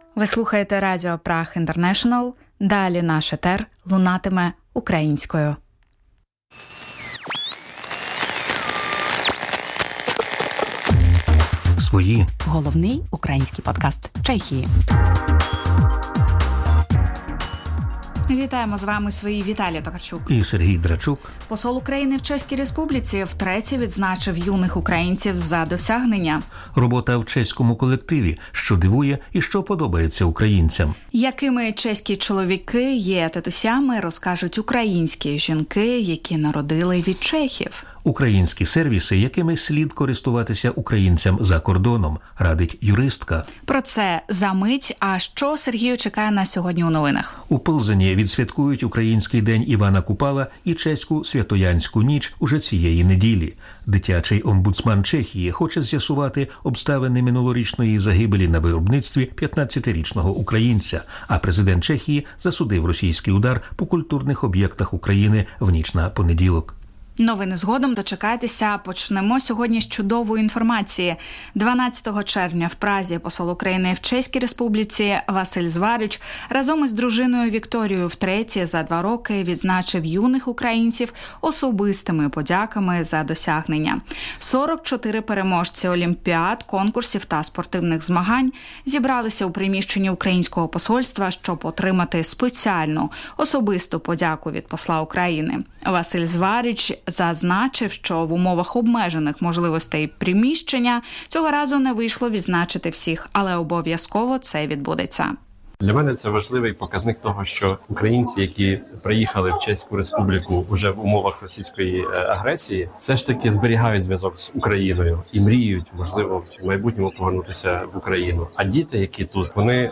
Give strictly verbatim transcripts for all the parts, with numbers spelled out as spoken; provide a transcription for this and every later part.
Ви слухаєте Радіо Праг Інтернешнл. Далі наш етер лунатиме українською. Свої. Головний український подкаст Чехії. Вітаємо з вами свої Віталій Токарчук і Сергій Драчук. Посол України в Чеській Республіці втретє відзначив юних українців за досягнення. Робота в чеському колективі, що дивує і що подобається українцям. Якими чеські чоловіки є татусями, розкажуть українські жінки, які народили від чехів. Українські сервіси, якими слід користуватися українцям за кордоном, радить юристка. Про це за мить. А що Сергію чекає на сьогодні у новинах? У Пилзені відсвяткують Український день Івана Купала і чеську Святоянську ніч уже цієї неділі. Дитячий омбудсман Чехії хоче з'ясувати обставини минулорічної загибелі на виробництві п'ятнадцятирічного українця, а президент Чехії засудив російський удар по культурних об'єктах України в ніч на понеділок. Новини згодом, дочекайтеся. Почнемо сьогодні з чудової інформації. дванадцятого червня в Празі посол України в Чеській Республіці Василь Зварич разом із дружиною Вікторією втретє за два роки відзначив юних українців особистими подяками за досягнення. сорок чотири переможці олімпіад, конкурсів та спортивних змагань зібралися у приміщенні українського посольства, щоб отримати спеціальну особисту подяку від посла України. Василь Зварич зазначив, що в умовах обмежених можливостей приміщення цього разу не вийшло відзначити всіх, але обов'язково це відбудеться. Для мене це важливий показник того, що українці, які приїхали в Чеську Республіку уже в умовах російської агресії, все ж таки зберігають зв'язок з Україною і мріють, можливо, в майбутньому повернутися в Україну. А діти, які тут, вони,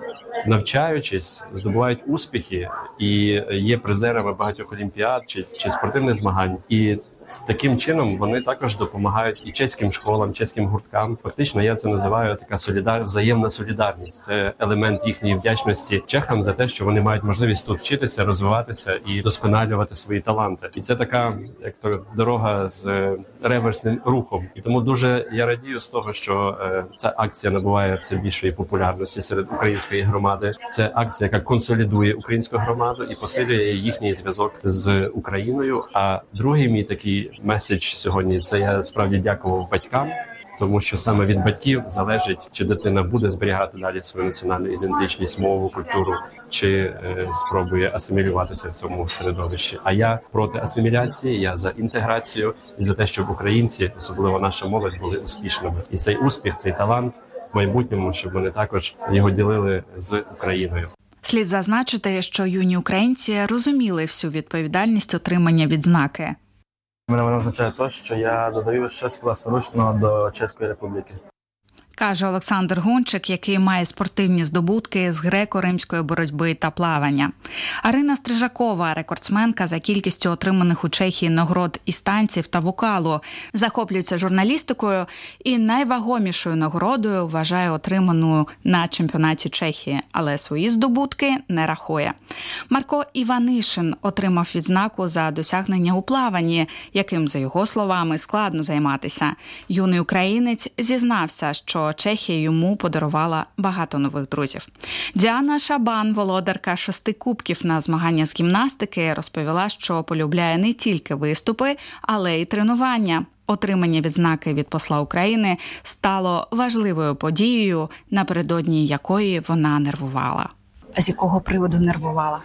навчаючись, здобувають успіхи і є призерами багатьох олімпіад чи, чи спортивних змагань. І таким чином вони також допомагають і чеським школам, чеським гурткам. Фактично я це називаю така солідар... взаємна солідарність. Це елемент їхньої вдячності чехам за те, що вони мають можливість тут вчитися, розвиватися і досконалювати свої таланти. І це така, як то, дорога з реверсним рухом. І тому дуже я радію з того, що е, ця акція набуває все більшої популярності серед української громади. Це акція, яка консолідує українську громаду і посилює їхній зв'язок з Україною. А другий мій такий меседж сьогодні – це я справді дякував батькам, тому що саме від батьків залежить, чи дитина буде зберігати далі свою національну ідентичність, мову, культуру, чи е, спробує асимілюватися в цьому середовищі. А я проти асиміляції, я за інтеграцію і за те, щоб українці, особливо наша молодь, були успішними. І цей успіх, цей талант в майбутньому, щоб вони також його ділили з Україною. Слід зазначити, що юні українці розуміли всю відповідальність отримання відзнаки. Мене воно означає те, що я додаю щось власноручно до Чеської Республіки. Каже Олександр Гончик, який має спортивні здобутки з греко-римської боротьби та плавання. Арина Стрижакова – рекордсменка за кількістю отриманих у Чехії нагород із танців та вокалу. Захоплюється журналістикою і найвагомішою нагородою вважає отриману на чемпіонаті Чехії, але свої здобутки не рахує. Марко Іванишин отримав відзнаку за досягнення у плаванні, яким, за його словами, складно займатися. Юний українець зізнався, що Чехія йому подарувала багато нових друзів. Діана Шабан, володарка шести кубків на змагання з гімнастики, розповіла, що полюбляє не тільки виступи, але й тренування. Отримання відзнаки від посла України стало важливою подією, напередодні якої вона нервувала. А з якого приводу нервувала?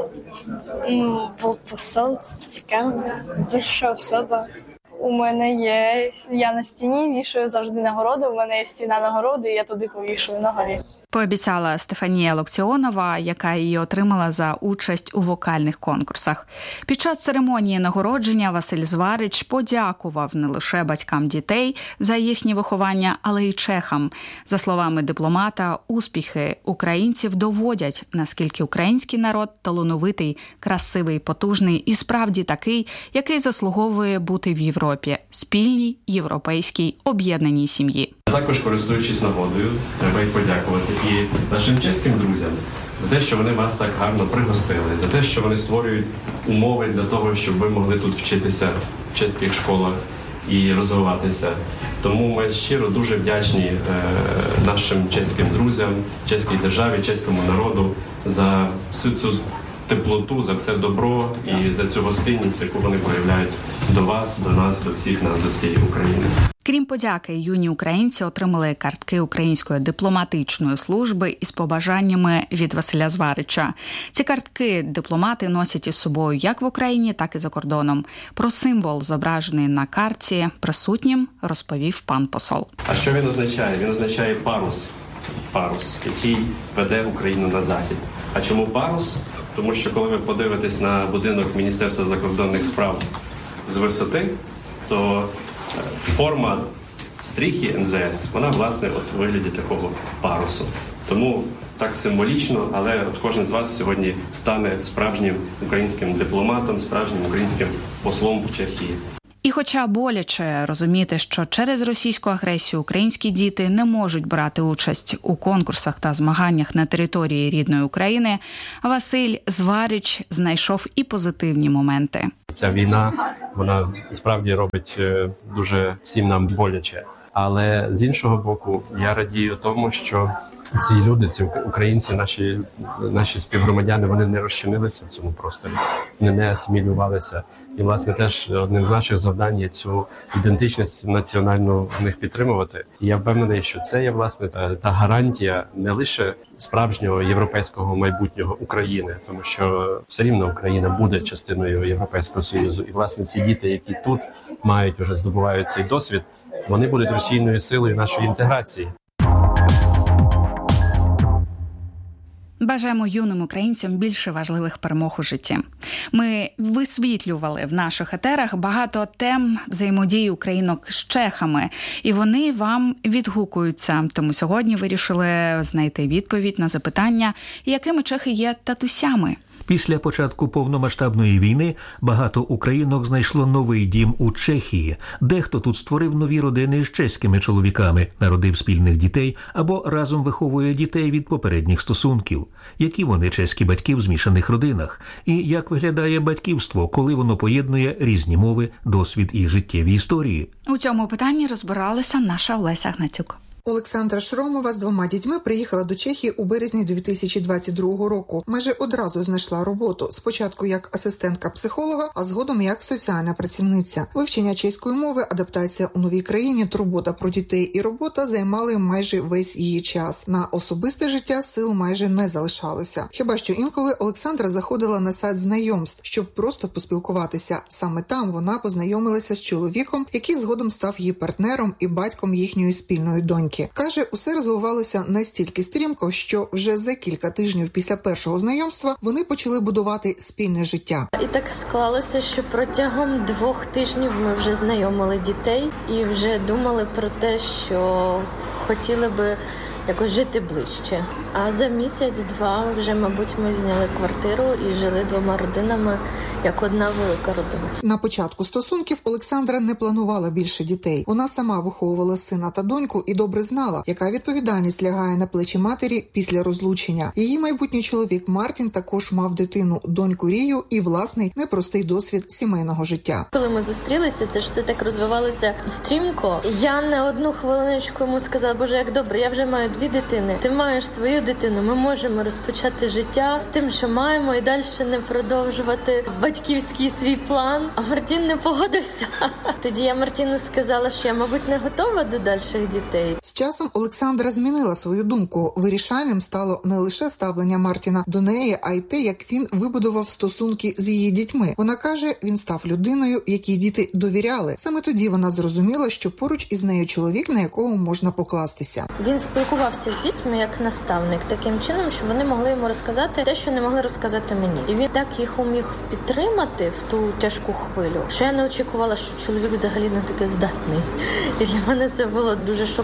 Ну, бо посол – це цікаво, вища особа. У мене є, я на стіні вішаю завжди нагороди, у мене є стіна нагороди, і я туди повішую на горі. Пообіцяла Стефанія Локціонова, яка її отримала за участь у вокальних конкурсах. Під час церемонії нагородження Василь Зварич подякував не лише батькам дітей за їхнє виховання, але й чехам. За словами дипломата, успіхи українців доводять, наскільки український народ талановитий, красивий, потужний і справді такий, який заслуговує бути в Європі, спільній європейській об'єднаній сім'ї. Також, користуючись нагодою, треба й подякувати і нашим чеським друзям за те, що вони вас так гарно пригостили, за те, що вони створюють умови для того, щоб ви могли тут вчитися в чеських школах, і розвиватися. Тому ми щиро дуже вдячні е, нашим чеським друзям, чеській державі, чеському народу за всю цю теплоту, за все добро і за цю гостинність, яку вони проявляють до вас, до нас, до всіх нас, до всієї України. Крім подяки, юні українці отримали картки Української дипломатичної служби із побажаннями від Василя Зварича. Ці картки дипломати носять із собою як в Україні, так і за кордоном. Про символ, зображений на картці, присутнім розповів пан посол. А що він означає? Він означає парус, парус, який веде Україну на захід. А чому парус? Тому що коли ви подивитесь на будинок Міністерства закордонних справ з висоти, то форма стріхи ем зе ес, вона, власне, от у вигляді такого парусу. Тому так символічно, але от кожен з вас сьогодні стане справжнім українським дипломатом, справжнім українським послом в Чехії. І хоча боляче розуміти, що через російську агресію українські діти не можуть брати участь у конкурсах та змаганнях на території рідної України, Василь Зварич знайшов і позитивні моменти. Ця війна, вона справді робить дуже всім нам боляче. Але з іншого боку, я радію тому, що ці люди, ці українці, наші, наші співгромадяни, вони не розчинилися в цьому просторі, вони не асимілювалися. І, власне, теж одним з наших завдань є цю ідентичність національну в них підтримувати. І я впевнений, що це є, власне, та гарантія не лише справжнього європейського майбутнього України, тому що все рівно Україна буде частиною Європейського Союзу. І, власне, ці діти, які тут мають, вже здобувають цей досвід, вони будуть рушійною силою нашої інтеграції. Бажаємо юним українцям більше важливих перемог у житті. Ми висвітлювали в наших етерах багато тем взаємодії українок з чехами, і вони вам відгукуються. Тому сьогодні вирішили знайти відповідь на запитання, якими чехи є татусями. Після початку повномасштабної війни багато українок знайшло новий дім у Чехії. Дехто тут створив нові родини з чеськими чоловіками, народив спільних дітей або разом виховує дітей від попередніх стосунків. Які вони чеські батьки в змішаних родинах? І як виглядає батьківство, коли воно поєднує різні мови, досвід і життєві історії? У цьому питанні розбиралася наша Олеся Гнатюк. Олександра Шромова з двома дітьми приїхала до Чехії у березні дві тисячі двадцять другого року. Майже одразу знайшла роботу. Спочатку як асистентка психолога, а згодом як соціальна працівниця. Вивчення чеської мови, адаптація у новій країні, турбота про дітей і робота займали майже весь її час. На особисте життя сил майже не залишалося. Хіба що інколи Олександра заходила на сайт знайомств, щоб просто поспілкуватися. Саме там вона познайомилася з чоловіком, який згодом став її партнером і батьком їхньої спільної доньки. Каже, усе розвивалося настільки стрімко, що вже за кілька тижнів після першого знайомства вони почали будувати спільне життя. І так склалося, що протягом двох тижнів ми вже знайомили дітей і вже думали про те, що хотіли би якось жити ближче. А за місяць-два вже, мабуть, ми зняли квартиру і жили двома родинами, як одна велика родина. На початку стосунків Олександра не планувала більше дітей. Вона сама виховувала сина та доньку і добре знала, яка відповідальність лягає на плечі матері після розлучення. Її майбутній чоловік Мартін також мав дитину, доньку Рію і власний непростий досвід сімейного життя. Коли ми зустрілися, це ж все так розвивалося стрімко. Я не одну хвилиночку йому сказала: "Боже, як добре, я вже маю дві дитини, ти маєш свою дитину, ми можемо розпочати життя з тим, що маємо, і далі не продовжувати батьківський свій план". А Мартін не погодився. Тоді я Мартіну сказала, що я, мабуть, не готова до дальших дітей. З часом Олександра змінила свою думку. Вирішальним стало не лише ставлення Мартіна до неї, а й те, як він вибудував стосунки з її дітьми. Вона каже, він став людиною, якій діти довіряли. Саме тоді вона зрозуміла, що поруч із нею чоловік, на якого можна покластися. Він спілкувався з дітьми як наставник, таким чином, що вони могли йому розказати те, що не могли розказати мені. І він так їх уміг підтримати в ту тяжку хвилю, що я не очікувала, що чоловік взагалі не таки здатний. І для мене це було дуже шокуюче.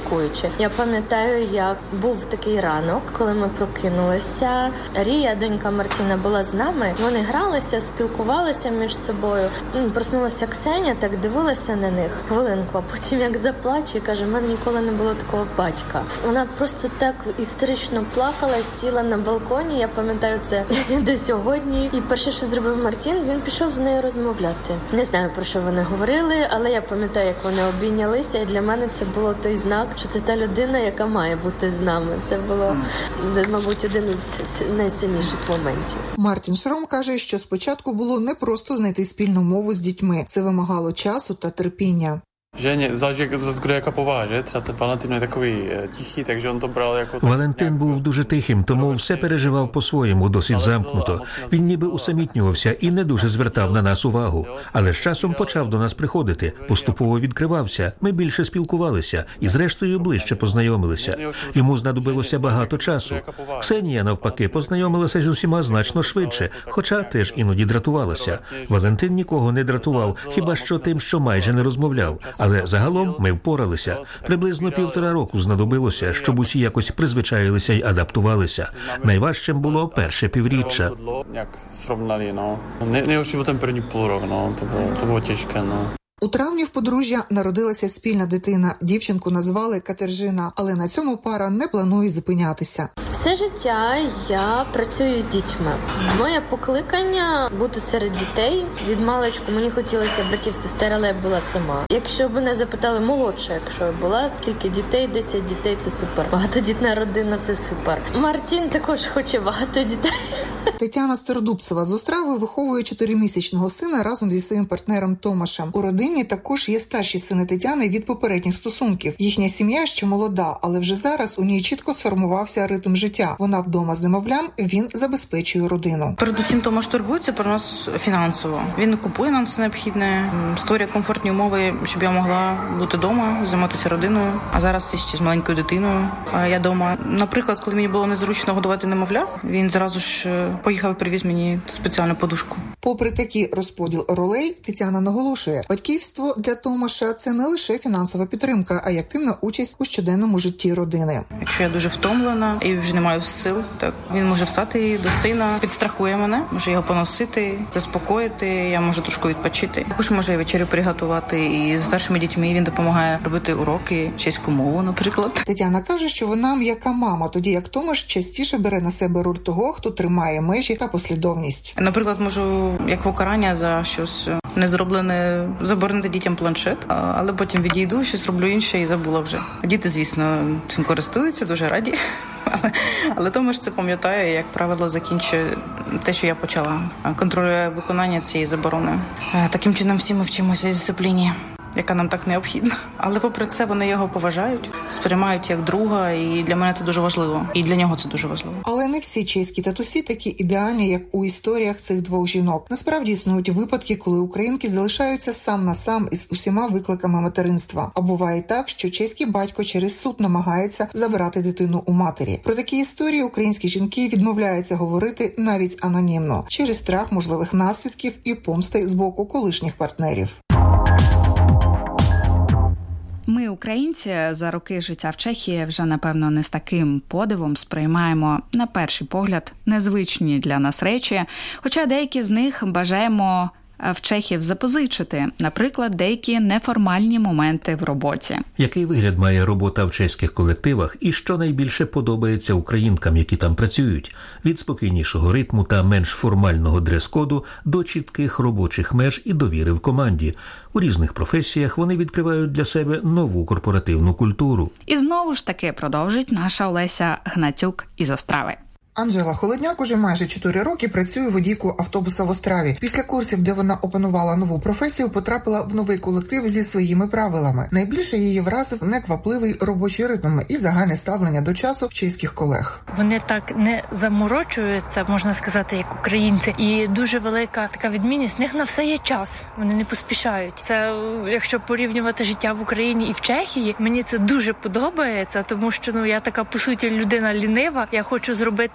ночі. Я пам'ятаю, як був такий ранок, коли ми прокинулися. Рія, донька Мартіна, була з нами. Вони гралися, спілкувалися між собою. Проснулася Ксеня, так дивилася на них хвилинку, а потім як заплаче, каже, в мене ніколи не було такого батька. Вона просто так істерично плакала, сіла на балконі, я пам'ятаю це до сьогодні. І перше, що зробив Мартін, він пішов з нею розмовляти. Не знаю, про що вони говорили, але я пам'ятаю, як вони обійнялися, і для мене це було той знак, що це та людина, яка має бути з нами. Це було, мабуть, один із найсильніших моментів. Мартін Шром каже, що спочатку було не просто знайти спільну мову з дітьми. Це вимагало часу та терпіння. Že záleží zase kdo jaká povaha, že? Třeba ten Valentín je takový tichý, takže on to bral jako... Валентин був дуже тихим, тому все переживав по-своєму, досить замкнуто. Він ніби усамітнювався і не дуже звертав на нас увагу. Але з часом почав до нас приходити, поступово відкривався, ми більше спілкувалися і зрештою ближче познайомилися. Йому знадобилося багато часу. Ксенія, навпаки, познайомилася з усіма значно швидше, хоча теж іноді дратувалася. Валентин нікого не дратував, хіба що тим, що майже не розмовляв. Але загалом ми впоралися. Приблизно півтора року знадобилося, щоб усі якось призвичаїлися й адаптувалися. Найважчим було перше півріччя. Як сравнали, ну. Найгорший був ten první půlrok, no. To bylo, to bylo těžké, no. У травні в подружжя народилася спільна дитина. Дівчинку назвали Катержина, але на цьому пара не планує зупинятися. Все життя я працюю з дітьми. Моє покликання – бути серед дітей. Від маличку мені хотілося братів, сестер, але я була сама. Якщо б мене запитали молодша, якщо я була, скільки дітей, десять дітей – це супер. Багатодітна родина – це супер. Мартін також хоче багато дітей. Тетяна Стародубцева з Острави виховує чотиримісячного сина разом зі своїм партнером Томашем. У родині також є старші сини Тетяни від попередніх стосунків. Їхня сім'я ще молода, але вже зараз у ній чітко сформувався ритм життя. Вона вдома з немовлям, він забезпечує родину. Передусім Томаш турбується про нас фінансово. Він купує нам все необхідне, створює комфортні умови, щоб я могла бути вдома, займатися родиною. А зараз ще з маленькою дитиною. А я вдома. Наприклад, коли мені було незручно годувати немовля, він зразу ж поїхав і привіз мені спеціальну подушку. Попри такий розподіл ролей, Тетяна наголошує, батьківство для Томаша – це не лише фінансова підтримка, а й активна участь у щоденному житті родини. Якщо я дуже втомлена і вже не маю сил, так він може встати до сина, підстрахує мене, може його поносити, заспокоїти, я можу трошки відпочити. Також може вечерю приготувати, і з старшими дітьми він допомагає робити уроки, чеську мову, наприклад. Тетяна каже, що вона м'яка мама, тоді як Томаш частіше бере на себе роль того, хто тримає межі та послідовність. Наприклад, можу як покарання за щось не зроблене заборонити дітям планшет, але потім відійду, щось роблю інше і забула вже. Діти, звісно, цим користуються, дуже раді. Але, але Томаш це пам'ятає, як правило, закінчує те, що я почала. Контролює виконання цієї заборони. Таким чином всі ми вчимося дисципліні, яка нам так необхідна. Але попри це вони його поважають, сприймають як друга, і для мене це дуже важливо. І для нього це дуже важливо. Але не всі чеські татусі такі ідеальні, як у історіях цих двох жінок. Насправді існують випадки, коли українки залишаються сам на сам із усіма викликами материнства. А буває так, що чеський батько через суд намагається забирати дитину у матері. Про такі історії українські жінки відмовляються говорити навіть анонімно, через страх можливих наслідків і помсти з боку колишніх партнерів. Ми, українці, за роки життя в Чехії вже, напевно, не з таким подивом сприймаємо, на перший погляд, незвичні для нас речі, хоча деякі з них бажаємо в чехів запозичити, наприклад, деякі неформальні моменти в роботі. Який вигляд має робота в чеських колективах і що найбільше подобається українкам, які там працюють? Від спокійнішого ритму та менш формального дрес-коду до чітких робочих меж і довіри в команді. У різних професіях вони відкривають для себе нову корпоративну культуру. І знову ж таки продовжить наша Олеся Гнатюк із Острави. Анжела Холодняк уже майже чотири роки працює водійкою автобуса в Остраві. Після курсів, де вона опанувала нову професію, потрапила в новий колектив зі своїми правилами. Найбільше її вразив неквапливий робочий ритм і загальне ставлення до часу чеських колег. Вони так не заморочуються, можна сказати, як українці. І дуже велика така відмінність. В них на все є час. Вони не поспішають. Це, якщо порівнювати життя в Україні і в Чехії, мені це дуже подобається, тому що ну я така, по суті, людина лінива. Я хочу зробити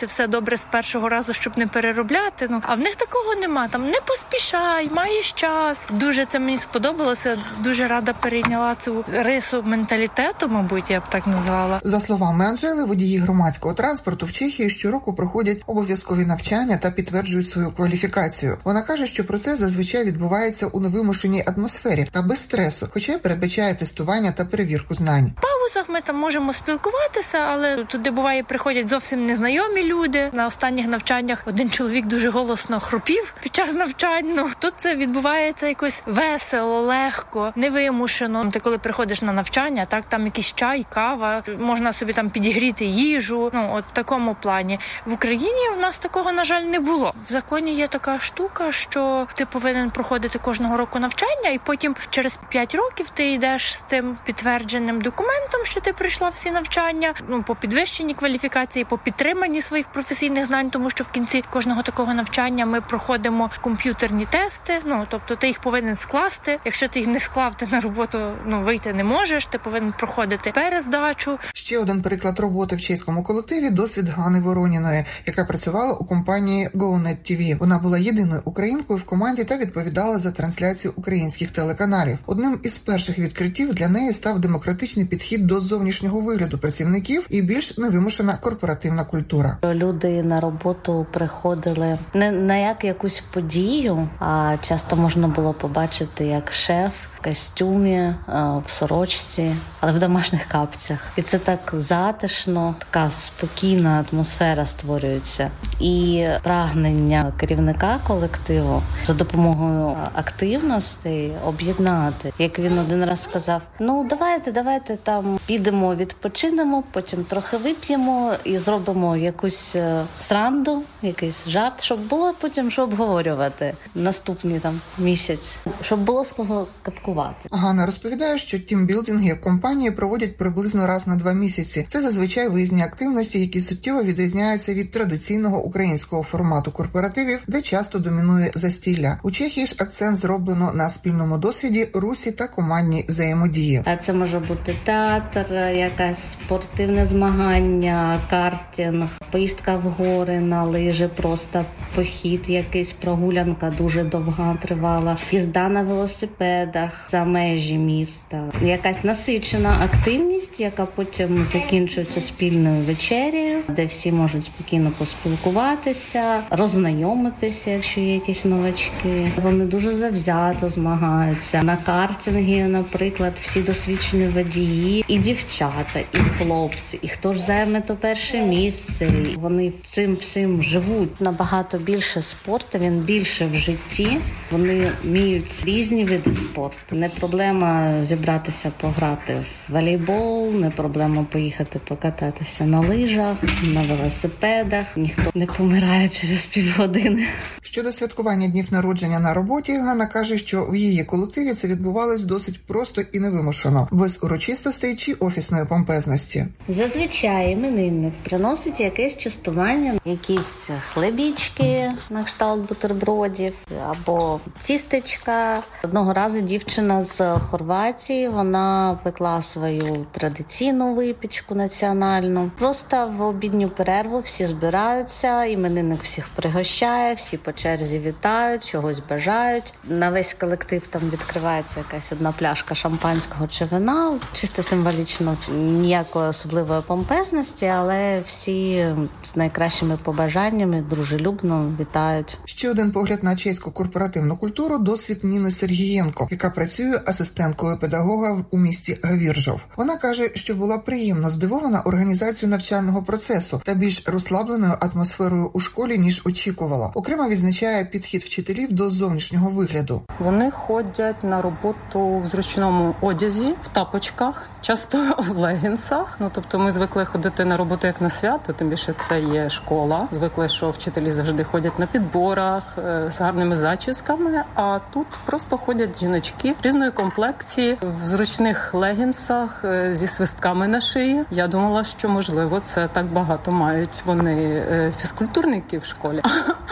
все добре з першого разу, щоб не переробляти. Ну, а в них такого нема. Там не поспішай, маєш час. Дуже це мені сподобалося. Дуже рада перейняла цю рису менталітету, мабуть, я б так назвала. За словами Анжели, водії громадського транспорту в Чехії щороку проходять обов'язкові навчання та підтверджують свою кваліфікацію. Вона каже, що процес зазвичай відбувається у невимушеній атмосфері та без стресу, хоча й передбачає тестування та перевірку знань. В паузах ми там можемо спілкуватися, але туди буває приходять зовсім незнайомі люди. На останніх навчаннях один чоловік дуже голосно хропів під час навчань. Ну, тут це відбувається якось весело, легко, невимушено. Ти коли приходиш на навчання, так там якийсь чай, кава, можна собі там підігріти їжу. Ну, от в такому плані. В Україні у нас такого, на жаль, не було. В законі є така штука, що ти повинен проходити кожного року навчання, і потім через п'ять років ти йдеш з цим підтвердженим документом, що ти пройшла всі навчання, ну, по підвищенні кваліфікації, по підтриманні своїх професійних знань, тому що в кінці кожного такого навчання ми проходимо комп'ютерні тести, ну, тобто ти їх повинен скласти. Якщо ти їх не склав, ти на роботу, ну, вийти не можеш, ти повинен проходити перездачу. Ще один приклад роботи в чеському колективі – досвід Гани Вороніної, яка працювала у компанії GoNet ті ві. Вона була єдиною українкою в команді та відповідала за трансляцію українських телеканалів. Одним із перших відкриттів для неї став демократичний підхід до зовнішнього вигляду працівників і більш невимушена корпоративна культура. Люди на роботу приходили не на як якусь подію, а часто можна було побачити, як шеф в костюмі, в сорочці, але в домашніх капцях. І це так затишно, така спокійна атмосфера створюється. І прагнення керівника колективу за допомогою активностей об'єднати. Як він один раз сказав, ну давайте, давайте там підемо, відпочинемо, потім трохи вип'ємо і зробимо якусь сранду, якийсь жарт, щоб було потім що обговорювати наступний там місяць, щоб було з кого каткувати. Ганна розповідає, що тімбілдинги в компанії проводять приблизно раз на два місяці. Це зазвичай виїзні активності, які суттєво відрізняються від традиційного українського формату корпоративів, де часто домінує застілля. У Чехії ж акцент зроблено на спільному досвіді, русі та командній взаємодії. А це може бути театр, якесь спортивне змагання, картинг, поїздка в гори на лижі, просто похід, якийсь прогулянка дуже довга тривала, їзда на велосипедах за межі міста. Якась насичена активність, яка потім закінчується спільною вечерею, де всі можуть спокійно поспілкуватися, роззнайомитися, якщо є якісь новачки. Вони дуже завзято змагаються. На картингі, наприклад, всі досвідчені водії, і дівчата, і хлопці, і хто ж займе то перше місце. Вони цим всім живуть. Набагато більше спорту, він більше в житті. Вони вміють різні види спорту. Не проблема зібратися пограти в волейбол, не проблема поїхати покататися на лижах, на велосипедах. Ніхто не помирає через півгодини. Щодо святкування днів народження на роботі, Ганна каже, що в її колективі це відбувалось досить просто і невимушено, без урочистостей чи офісної помпезності. Зазвичай іменинник приносить якесь частування, якісь хлебічки на кшталт бутербродів або тістечка. Одного разу дівчина з Хорватії, вона пекла свою традиційну випічку національну. Просто в обідню перерву всі збираються, іменинник всіх пригощає, всі по черзі вітають, чогось бажають. На весь колектив там відкривається якась одна пляшка шампанського чи вина, чисто символічно, ніякої особливої помпезності, але всі з найкращими побажаннями дружелюбно вітають. Ще один погляд на чеську корпоративну культуру – досвід Ніни Сергієнко, яка працює асистенткою педагога у місті Гавіржов. Вона каже, що була приємно здивована організацією навчального процесу та більш розслабленою атмосферою у школі, ніж очікувала. Окремо відзначає підхід вчителів до зовнішнього вигляду. Вони ходять на роботу в зручному одязі, в тапочках, часто в легінсах. Ну, тобто ми звикли ходити на роботу як на свято, тим більше це є школа. Звикли, що вчителі завжди ходять на підборах, з гарними зачісками, а тут просто ходять жіночки різної комплекції, в зручних легінсах, зі свистками на шиї. Я думала, що, можливо, це так багато мають вони фізкультурників в школі.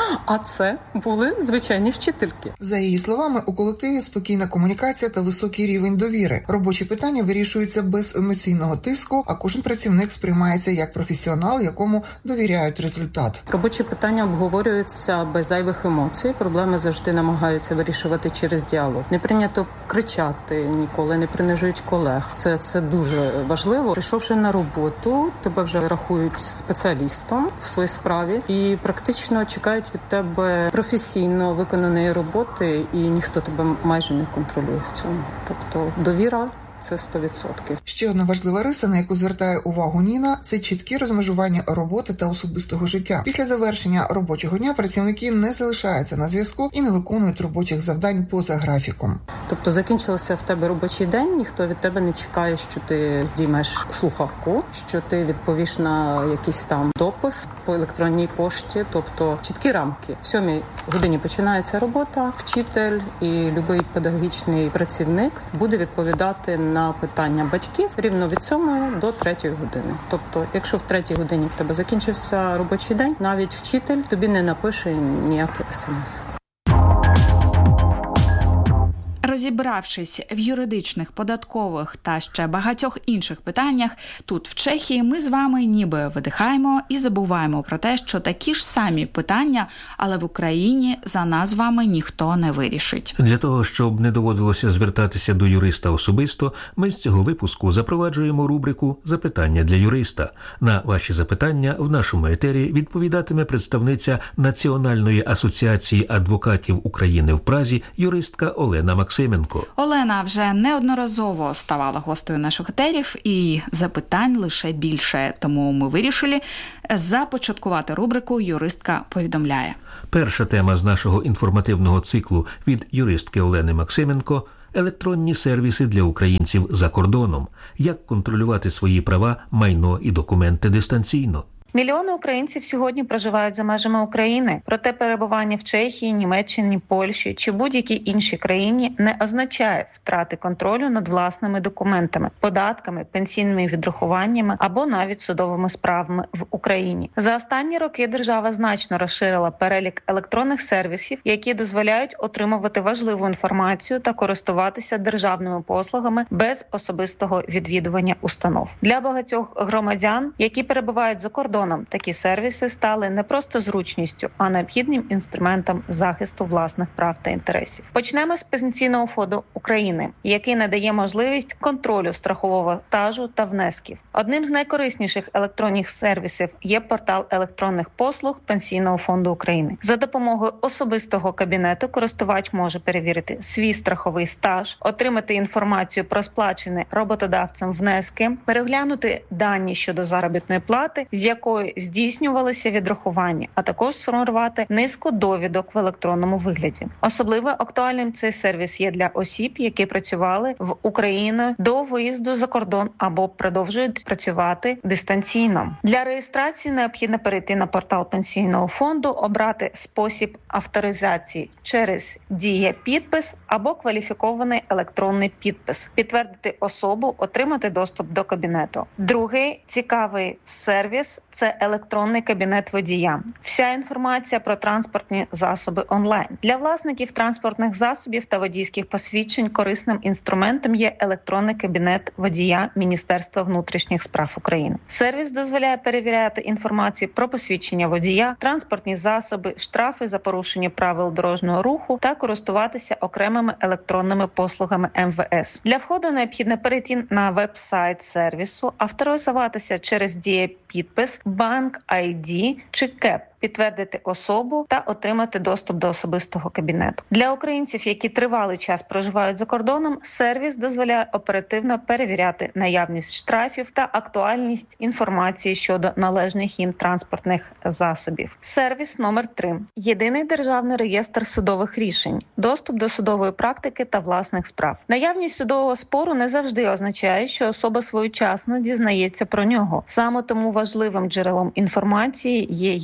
А це були звичайні вчительки. За її словами, у колективі спокійна комунікація та високий рівень довіри. Робочі питання вирішуються без емоційного тиску, а кожен працівник сприймається як професіонал, якому довіряють результат. Робочі питання обговорюються без зайвих емоцій. Проблеми завжди намагаються вирішувати через діалог. Не прийнято кричати ніколи, не принижують колег. Це, це дуже важливо. Прийшовши на роботу, тебе вже рахують спеціалістом в своїй справі і практично чекають від тебе професійно виконаної роботи, і ніхто тебе майже не контролює в цьому. Тобто довіра – це сто відсотків. Ще одна важлива риса, на яку звертає увагу Ніна – це чіткі розмежування роботи та особистого життя. Після завершення робочого дня працівники не залишаються на зв'язку і не виконують робочих завдань поза графіком. Тобто закінчився в тебе робочий день, ніхто від тебе не чекає, що ти здіймеш слухавку, що ти відповіш на якийсь там допис по електронній пошті. Тобто чіткі рамки. В сьомій годині починається робота, вчитель і будь-який педагогічний працівник буде відповідати на питання батьків рівно від сьомої до третьої години. Тобто, якщо в третій годині в тебе закінчився робочий день, навіть вчитель тобі не напише ніякий смс. Розібравшись в юридичних, податкових та ще багатьох інших питаннях, тут в Чехії ми з вами ніби видихаємо і забуваємо про те, що такі ж самі питання, але в Україні за нас з вами ніхто не вирішить. Для того, щоб не доводилося звертатися до юриста особисто, ми з цього випуску запроваджуємо рубрику «Запитання для юриста». На ваші запитання в нашому етері відповідатиме представниця Національної асоціації адвокатів України в Празі юристка Олена Максименко. Олена вже неодноразово ставала гостею наших етерів, і запитань лише більше. Тому ми вирішили започаткувати рубрику «Юристка повідомляє». Перша тема з нашого інформативного циклу від юристки Олени Максименко – електронні сервіси для українців за кордоном. Як контролювати свої права, майно і документи дистанційно. Мільйони українців сьогодні проживають за межами України, проте перебування в Чехії, Німеччині, Польщі чи будь-якій іншій країні не означає втрати контролю над власними документами, податками, пенсійними відрахуваннями або навіть судовими справами в Україні. За останні роки держава значно розширила перелік електронних сервісів, які дозволяють отримувати важливу інформацію та користуватися державними послугами без особистого відвідування установ. Для багатьох громадян, які перебувають за кордоном, такі сервіси стали не просто зручністю, а необхідним інструментом захисту власних прав та інтересів. Почнемо з Пенсійного фонду України, який надає можливість контролю страхового стажу та внесків. Одним з найкорисніших електронних сервісів є портал електронних послуг Пенсійного фонду України. За допомогою особистого кабінету користувач може перевірити свій страховий стаж, отримати інформацію про сплачені роботодавцем внески, переглянути дані щодо заробітної плати, з якою здійснювалися відрахування, а також сформувати низку довідок в електронному вигляді. Особливо актуальним цей сервіс є для осіб, які працювали в Україні до виїзду за кордон або продовжують працювати дистанційно. Для реєстрації необхідно перейти на портал Пенсійного фонду, обрати спосіб авторизації через дія-підпис або кваліфікований електронний підпис, підтвердити особу, отримати доступ до кабінету. Другий цікавий сервіс – це електронний кабінет водія. Вся інформація про транспортні засоби онлайн. Для власників транспортних засобів та водійських посвідчень корисним інструментом є електронний кабінет водія Міністерства внутрішніх справ України. Сервіс дозволяє перевіряти інформацію про посвідчення водія, транспортні засоби, штрафи за порушення правил дорожнього руху та користуватися окремими електронними послугами ем ве ес. Для входу необхідно перейти на веб-сайт сервісу, авторизуватися через дія-підпис, банк ай ді чи КЕП, підтвердити особу та отримати доступ до особистого кабінету. Для українців, які тривалий час проживають за кордоном, сервіс дозволяє оперативно перевіряти наявність штрафів та актуальність інформації щодо належних їм транспортних засобів. Сервіс номер три. Єдиний державний реєстр судових рішень. Доступ до судової практики та власних справ. Наявність судового спору не завжди означає, що особа своєчасно дізнається про нього. Саме тому важливим джерелом інформації є єдиний державний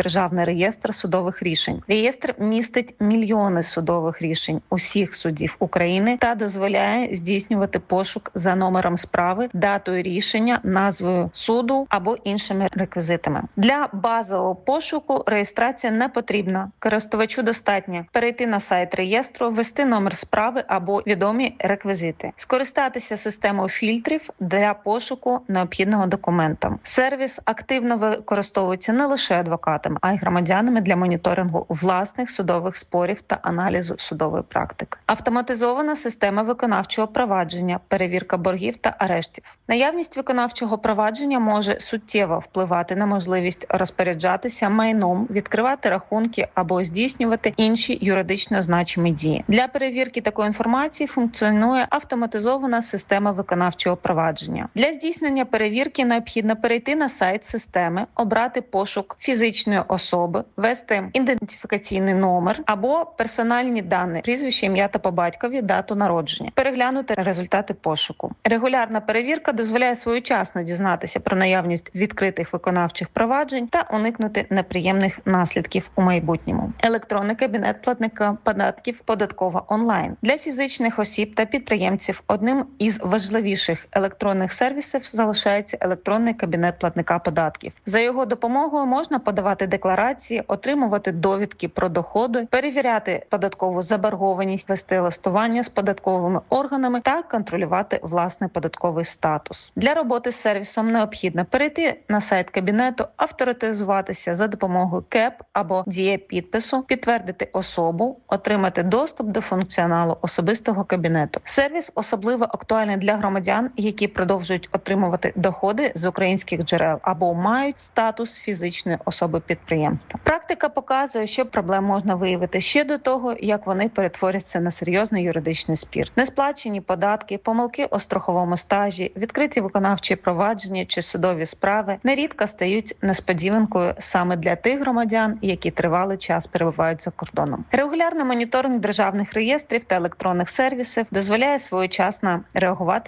Державний реєстр судових рішень. Реєстр містить мільйони судових рішень усіх судів України та дозволяє здійснювати пошук за номером справи, датою рішення, назвою суду або іншими реквізитами. Для базового пошуку реєстрація не потрібна. Користувачу достатньо перейти на сайт реєстру, ввести номер справи або відомі реквізити, скористатися системою фільтрів для пошуку необхідного документа. Сервіс активно використовується не лише адвокатами, а й громадянами для моніторингу власних судових спорів та аналізу судової практики. Автоматизована система виконавчого провадження, перевірка боргів та арештів. Наявність виконавчого провадження може суттєво впливати на можливість розпоряджатися майном, відкривати рахунки або здійснювати інші юридично значимі дії. Для перевірки такої інформації функціонує автоматизована система виконавчого провадження. Для здійснення перевірки необхідно перейти на сайт системи, обрати пошук фізичної особи, ввести ідентифікаційний номер або персональні дані, прізвище, ім'я та по батькові, дату народження, переглянути результати пошуку. Регулярна перевірка дозволяє своєчасно дізнатися про наявність відкритих виконавчих проваджень та уникнути неприємних наслідків у майбутньому. Електронний кабінет платника податків «Податкова онлайн». Для фізичних осіб та підприємців одним із важливіших електронних сервісів залишається електронний кабінет платника податків. За його допомогою можна подавати декларації, отримувати довідки про доходи, перевіряти податкову заборгованість, вести листування з податковими органами та контролювати власний податковий статус. Для роботи з сервісом необхідно перейти на сайт кабінету, авторизуватися за допомогою КЕП або дія підпису, підтвердити особу, отримати доступ до функціоналу особистого кабінету. Сервіс особливо актуальний для громадян, які продовжують отримувати доходи з українських джерел або мають статус фізичної особи підприємства. Практика показує, що проблем можна виявити ще до того, як вони перетворяться на серйозний юридичний спір. Несплачені податки, помилки у страховому стажі, відкриті виконавчі провадження чи судові справи нерідко стають несподіванкою саме для тих громадян, які тривалий час перебувають за кордоном. Регулярний моніторинг державних реєстрів та електронних сервісів дозволяє своєчасно реагувати